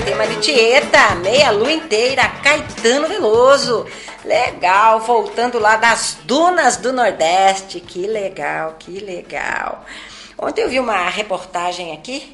tema de Tieta, Meia Lua Inteira, Caetano Veloso. Legal, voltando lá das dunas do Nordeste. Que legal, que legal. Ontem eu vi uma reportagem aqui.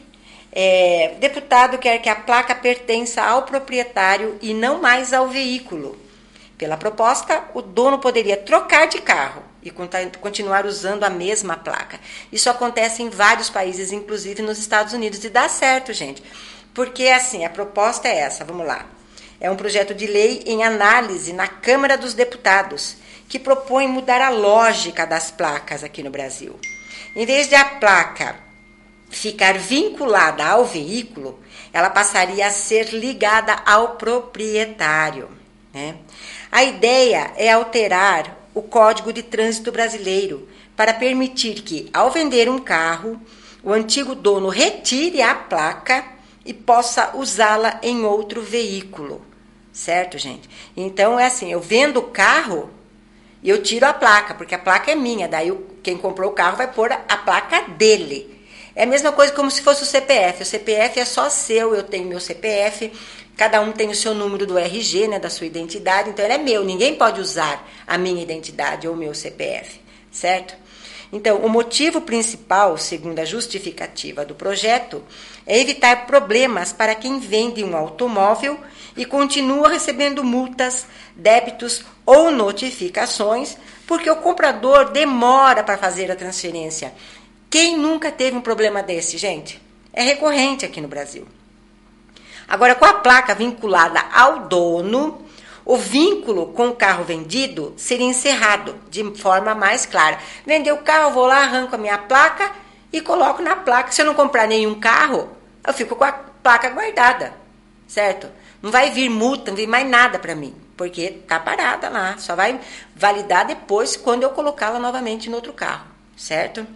Deputado quer que a placa pertença ao proprietário e não mais ao veículo. Pela proposta, o dono poderia trocar de carro e continuar usando a mesma placa. Isso acontece em vários países, inclusive nos Estados Unidos, e dá certo, gente. Porque, assim, a proposta é essa, vamos lá. É um projeto de lei em análise na Câmara dos Deputados, que propõe mudar a lógica das placas aqui no Brasil. Em vez de a placa ficar vinculada ao veículo, ela passaria a ser ligada ao proprietário, né? A ideia é alterar o Código de Trânsito Brasileiro para permitir que, ao vender um carro, o antigo dono retire a placa e possa usá-la em outro veículo, certo, gente? Então, é assim, eu vendo o carro e eu tiro a placa, porque a placa é minha, daí quem comprou o carro vai pôr a placa dele. É a mesma coisa como se fosse o CPF. O CPF é só seu, eu tenho meu CPF, cada um tem o seu número do RG, né, da sua identidade, então ele é meu, ninguém pode usar a minha identidade ou o meu CPF, certo? Então, o motivo principal, segundo a justificativa do projeto, é evitar problemas para quem vende um automóvel e continua recebendo multas, débitos ou notificações, porque o comprador demora para fazer a transferência. Quem nunca teve um problema desse, gente? É recorrente aqui no Brasil. Agora, com a placa vinculada ao dono, o vínculo com o carro vendido seria encerrado de forma mais clara. Vender o carro, vou lá, arranco a minha placa e coloco na placa. Se eu não comprar nenhum carro, eu fico com a placa guardada, certo? Não vai vir multa, não vai vir mais nada para mim, porque tá parada lá. Só vai validar depois quando eu colocá-la novamente no outro carro, certo?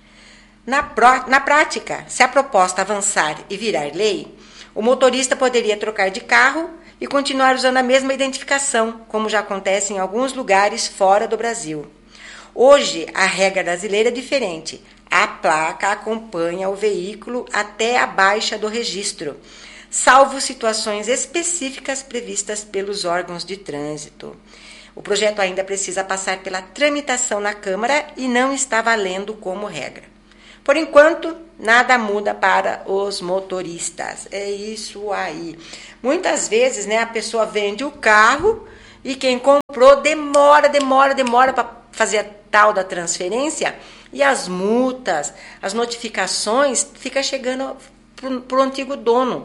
Na prática, se a proposta avançar e virar lei, o motorista poderia trocar de carro e continuar usando a mesma identificação, como já acontece em alguns lugares fora do Brasil. Hoje, a regra brasileira é diferente. A placa acompanha o veículo até a baixa do registro, salvo situações específicas previstas pelos órgãos de trânsito. O projeto ainda precisa passar pela tramitação na Câmara e não está valendo como regra. Por enquanto, nada muda para os motoristas. É isso aí. Muitas vezes, né, a pessoa vende o carro e quem comprou demora para fazer a tal da transferência e as multas, as notificações ficam chegando para o antigo dono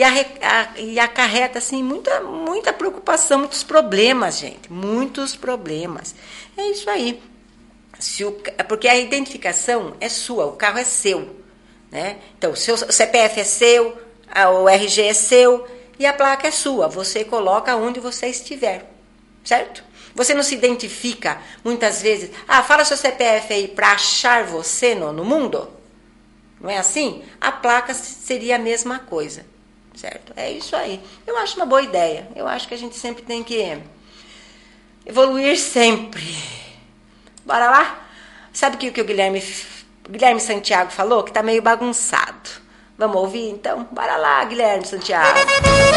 e acarreta assim, muita preocupação, muitos problemas, gente, muitos problemas. É isso aí. Porque a identificação é sua, o carro é seu, né? Então, o seu CPF é seu, o RG é seu e a placa é sua. Você coloca onde você estiver, certo? Você não se identifica muitas vezes. Fala seu CPF aí para achar você no mundo. Não é assim? A placa seria a mesma coisa, certo? É isso aí. Eu acho uma boa ideia. Eu acho que a gente sempre tem que evoluir sempre. Bora lá? Sabe o que o Guilherme Santiago falou? Que tá meio bagunçado. Vamos ouvir então? Bora lá, Guilherme Santiago.